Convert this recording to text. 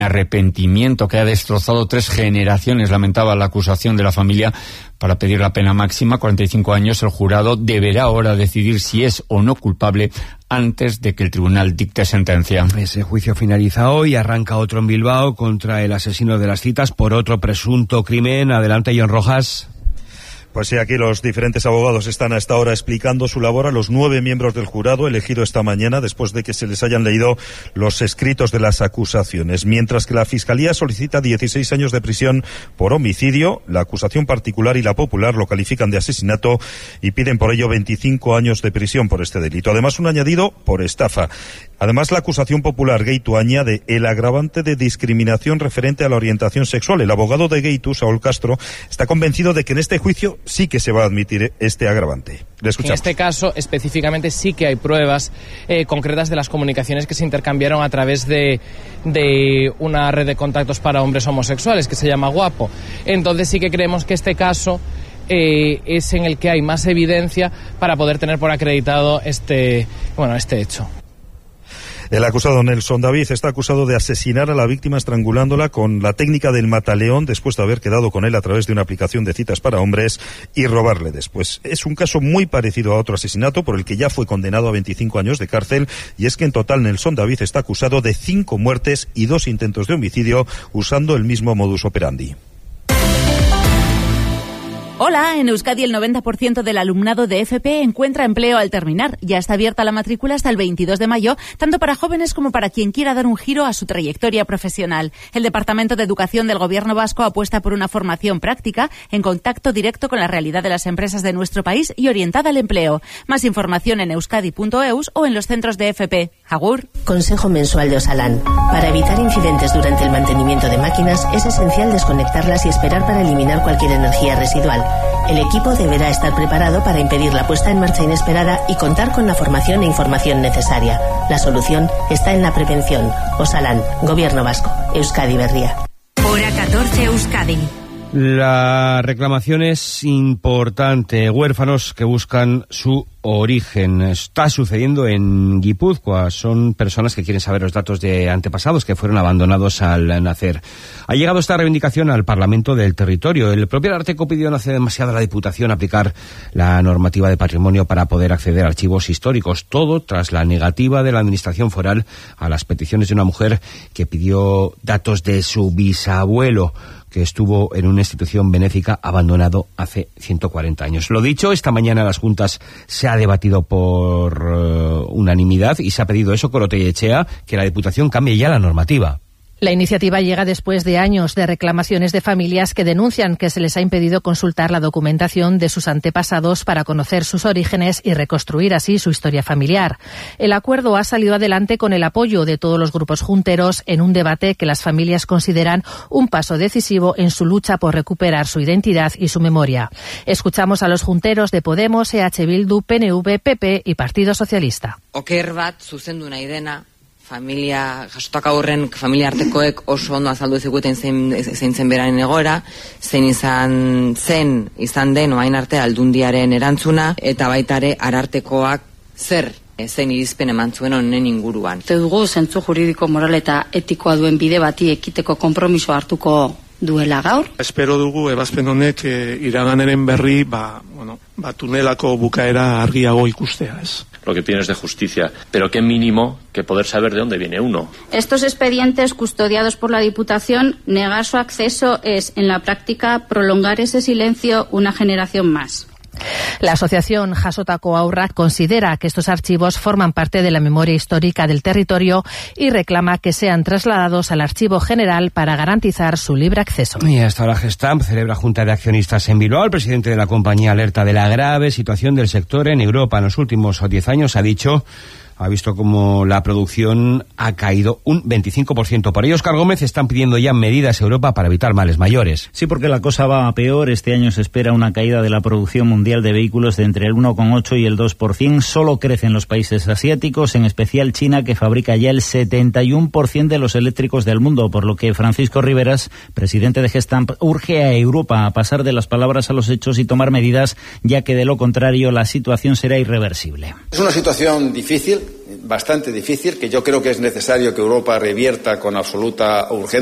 Arrepentimiento que ha destrozado 3 generaciones, lamentaba la acusación de la familia. Para pedir la pena máxima, 45 años, el jurado deberá ahora decidir si es o no culpable antes de que el tribunal dicte sentencia. Ese juicio finaliza hoy, arranca otro en Bilbao contra el asesino de las citas por otro presunto crimen. Adelante, John Rojas. Pues sí, aquí los diferentes abogados están a esta hora explicando su labor a los 9 miembros del jurado elegido esta mañana después de que se les hayan leído los escritos de las acusaciones. Mientras que la Fiscalía solicita 16 años de prisión por homicidio, la acusación particular y la popular lo califican de asesinato y piden por ello 25 años de prisión por este delito. Además, un añadido por estafa. Además, la acusación popular Geitu añade el agravante de discriminación referente a la orientación sexual. El abogado de Geitu, Saúl Castro, está convencido de que en este juicio sí que se va a admitir este agravante. Le escuchamos. En este caso, específicamente, sí que hay pruebas concretas de las comunicaciones que se intercambiaron a través de una red de contactos para hombres homosexuales que se llama Guapo. Entonces sí que creemos que este caso es en el que hay más evidencia para poder tener por acreditado este hecho. El acusado Nelson David está acusado de asesinar a la víctima estrangulándola con la técnica del mataleón después de haber quedado con él a través de una aplicación de citas para hombres y robarle después. Es un caso muy parecido a otro asesinato por el que ya fue condenado a 25 años de cárcel, y es que en total Nelson David está acusado de 5 muertes y 2 intentos de homicidio usando el mismo modus operandi. Hola, en Euskadi el 90% del alumnado de FP encuentra empleo al terminar. Ya está abierta la matrícula hasta el 22 de mayo, tanto para jóvenes como para quien quiera dar un giro a su trayectoria profesional. El Departamento de Educación del Gobierno vasco apuesta por una formación práctica en contacto directo con la realidad de las empresas de nuestro país y orientada al empleo. Más información en euskadi.eus o en los centros de FP. Agur. Consejo mensual de Osalan. Para evitar incidentes durante el mantenimiento de máquinas es esencial desconectarlas y esperar para eliminar cualquier energía residual. El equipo deberá estar preparado para impedir la puesta en marcha inesperada y contar con la formación e información necesaria. La solución está en la prevención. Osalan, Gobierno Vasco, Euskadi Berria. Hora 14 Euskadi. La reclamación es importante. Huérfanos que buscan su origen. Está sucediendo en Guipúzcoa. Son personas que quieren saber los datos de antepasados que fueron abandonados al nacer. Ha llegado esta reivindicación al Parlamento del territorio. El propio Ararteko pidió no hace demasiado a la Diputación aplicar la normativa de patrimonio para poder acceder a archivos históricos. Todo tras la negativa de la Administración foral a las peticiones de una mujer que pidió datos de su bisabuelo, que estuvo en una institución benéfica abandonado hace 140 años. Lo dicho, esta mañana las juntas se ha debatido por unanimidad y se ha pedido eso, Corotellechea, que la Diputación cambie ya la normativa. La iniciativa llega después de años de reclamaciones de familias que denuncian que se les ha impedido consultar la documentación de sus antepasados para conocer sus orígenes y reconstruir así su historia familiar. El acuerdo ha salido adelante con el apoyo de todos los grupos junteros en un debate que las familias consideran un paso decisivo en su lucha por recuperar su identidad y su memoria. Escuchamos a los junteros de Podemos, EH Bildu, PNV, PP y Partido Socialista. Oker bat zuzendu nahi dena, familia, jasotako horren familia artekoek oso ondo azaldu ziguten zein zen beraren egoera, zein izan den orain arte Aldundiaren erantzuna, eta baita ere Arartekoak zein irizpen eman zuen honen inguruan. Dugu zentzu juridiko, moral eta etikoa duen bide bati ekiteko konpromiso hartuko duela gaur. Espero dugu ebazpen honek iraganeren berri tunelako bukaera argiago ikustea, ez? Lo que tienes de justicia, pero qué mínimo que poder saber de dónde viene uno. Estos expedientes custodiados por la Diputación, negar su acceso es, en la práctica, prolongar ese silencio una generación más. La asociación Jasotako Haurrak considera que estos archivos forman parte de la memoria histórica del territorio y reclama que sean trasladados al Archivo General para garantizar su libre acceso. Y hasta ahora Gestamp celebra Junta de Accionistas en Bilbao. El presidente de la compañía alerta de la grave situación del sector en Europa. En los últimos 10 años ha visto como la producción ha caído un 25%. Por ello, Óscar Gómez están pidiendo ya medidas a Europa para evitar males mayores. Sí, porque la cosa va a peor. Este año se espera una caída de la producción mundial de vehículos de entre el 1,8 y el 2%. Solo crecen los países asiáticos, en especial China, que fabrica ya el 71% de los eléctricos del mundo, por lo que Francisco Riveras, presidente de Gestamp, urge a Europa a pasar de las palabras a los hechos y tomar medidas, ya que de lo contrario la situación será irreversible. Es una situación difícil, bastante difícil, que yo creo que es necesario que Europa revierta con absoluta urgencia.